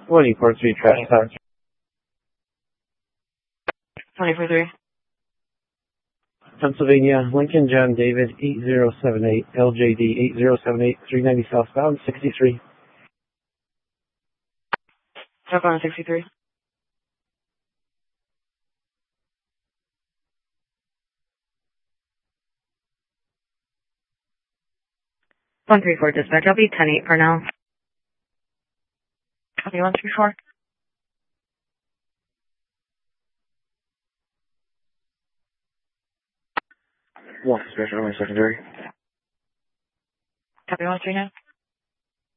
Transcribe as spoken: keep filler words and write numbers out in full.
twenty-four three trash tower. twenty-four three. Pennsylvania, Lincoln John David eight zero seven eight, L J D eight zero seven eight, three ninety southbound, sixty-three. Southbound sixty-three. one three four dispatch, I'll be ten eight for now. Okay, one three four. One dispatch, only secondary. Copy one three nine.